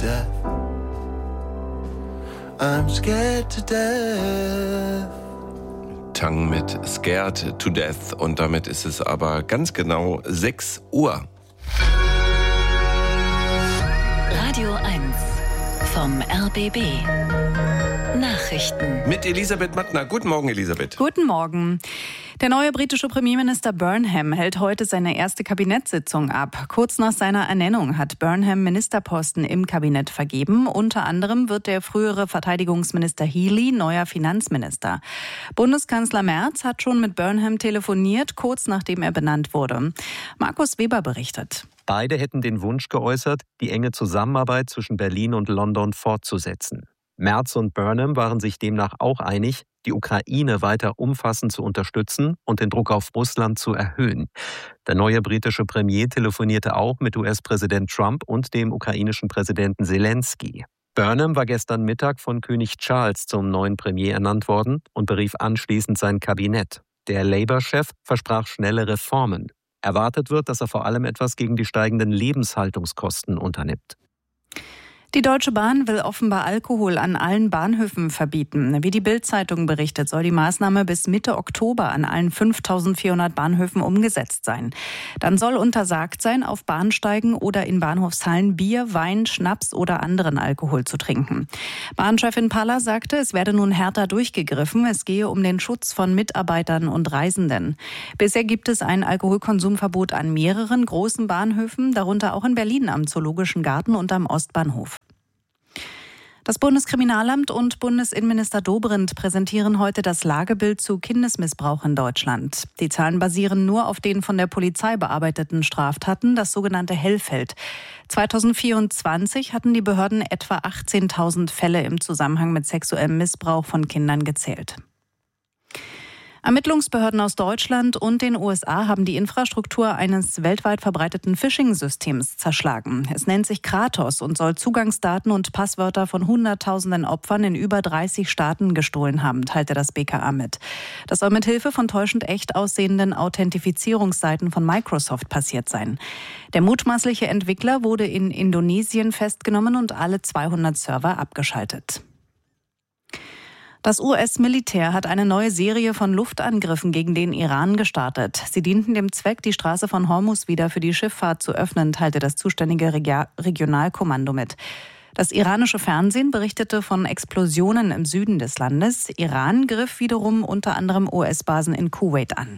death. I'm scared to death. Tang mit Scared to Death. Und damit ist es aber ganz genau 6 Uhr. Radio 1 vom RBB. Nachrichten. Mit Elisabeth Mattner. Guten Morgen, Elisabeth. Guten Morgen. Der neue britische Premierminister Burnham hält heute seine erste Kabinettssitzung ab. Kurz nach seiner Ernennung hat Burnham Ministerposten im Kabinett vergeben. Unter anderem wird der frühere Verteidigungsminister Healey neuer Finanzminister. Bundeskanzler Merz hat schon mit Burnham telefoniert, kurz nachdem er benannt wurde. Markus Weber berichtet. Beide hätten den Wunsch geäußert, die enge Zusammenarbeit zwischen Berlin und London fortzusetzen. Merz und Burnham waren sich demnach auch einig, die Ukraine weiter umfassend zu unterstützen und den Druck auf Russland zu erhöhen. Der neue britische Premier telefonierte auch mit US-Präsident Trump und dem ukrainischen Präsidenten Zelensky. Burnham war gestern Mittag von König Charles zum neuen Premier ernannt worden und berief anschließend sein Kabinett. Der Labour-Chef versprach schnelle Reformen. Erwartet wird, dass er vor allem etwas gegen die steigenden Lebenshaltungskosten unternimmt. Die Deutsche Bahn will offenbar Alkohol an allen Bahnhöfen verbieten. Wie die Bild-Zeitung berichtet, soll die Maßnahme bis Mitte Oktober an allen 5.400 Bahnhöfen umgesetzt sein. Dann soll untersagt sein, auf Bahnsteigen oder in Bahnhofshallen Bier, Wein, Schnaps oder anderen Alkohol zu trinken. Bahnchefin Paller sagte, es werde nun härter durchgegriffen. Es gehe um den Schutz von Mitarbeitern und Reisenden. Bisher gibt es ein Alkoholkonsumverbot an mehreren großen Bahnhöfen, darunter auch in Berlin am Zoologischen Garten und am Ostbahnhof. Das Bundeskriminalamt und Bundesinnenminister Dobrindt präsentieren heute das Lagebild zu Kindesmissbrauch in Deutschland. Die Zahlen basieren nur auf den von der Polizei bearbeiteten Straftaten, das sogenannte Hellfeld. 2024 hatten die Behörden etwa 18.000 Fälle im Zusammenhang mit sexuellem Missbrauch von Kindern gezählt. Ermittlungsbehörden aus Deutschland und den USA haben die Infrastruktur eines weltweit verbreiteten Phishing-Systems zerschlagen. Es nennt sich Kratos und soll Zugangsdaten und Passwörter von Hunderttausenden Opfern in über 30 Staaten gestohlen haben, teilte das BKA mit. Das soll mit Hilfe von täuschend echt aussehenden Authentifizierungsseiten von Microsoft passiert sein. Der mutmaßliche Entwickler wurde in Indonesien festgenommen und alle 200 Server abgeschaltet. Das US-Militär hat eine neue Serie von Luftangriffen gegen den Iran gestartet. Sie dienten dem Zweck, die Straße von Hormuz wieder für die Schifffahrt zu öffnen, teilte das zuständige Regionalkommando mit. Das iranische Fernsehen berichtete von Explosionen im Süden des Landes. Iran griff wiederum unter anderem US-Basen in Kuwait an.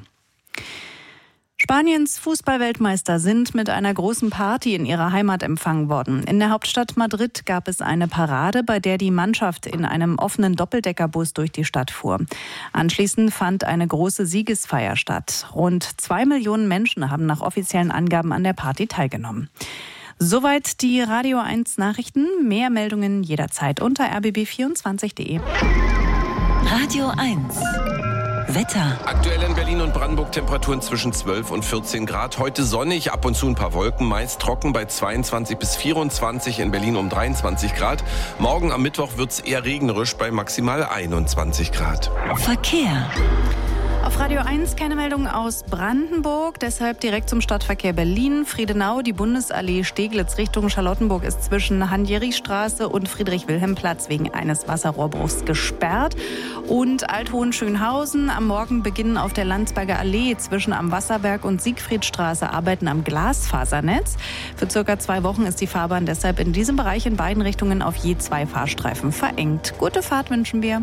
Spaniens Fußballweltmeister sind mit einer großen Party in ihrer Heimat empfangen worden. In der Hauptstadt Madrid gab es eine Parade, bei der die Mannschaft in einem offenen Doppeldeckerbus durch die Stadt fuhr. Anschließend fand eine große Siegesfeier statt. Rund 2 Millionen Menschen haben nach offiziellen Angaben an der Party teilgenommen. Soweit die Radio 1 Nachrichten. Mehr Meldungen jederzeit unter rbb24.de. Radio 1 Wetter. Aktuell in Berlin und Brandenburg Temperaturen zwischen 12 und 14 Grad. Heute sonnig, ab und zu ein paar Wolken, meist trocken bei 22 bis 24, in Berlin um 23 Grad. Morgen am Mittwoch wird es eher regnerisch bei maximal 21 Grad. Verkehr. Auf Radio 1 keine Meldung aus Brandenburg, deshalb direkt zum Stadtverkehr Berlin. Friedenau, die Bundesallee Steglitz Richtung Charlottenburg ist zwischen Hans-Jerichs-Straße und Friedrich-Wilhelm-Platz wegen eines Wasserrohrbruchs gesperrt. Und Althohenschönhausen am Morgen beginnen auf der Landsberger Allee zwischen am Wasserberg und Siegfriedstraße Arbeiten am Glasfasernetz. Für circa 2 Wochen ist die Fahrbahn deshalb in diesem Bereich in beiden Richtungen auf je 2 Fahrstreifen verengt. Gute Fahrt wünschen wir.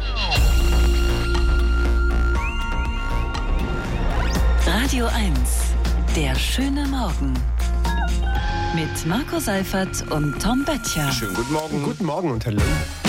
Radio 1, der schöne Morgen. Mit Marco Seifert und Tom Böttcher. Schönen guten Morgen. Guten Morgen und hallo.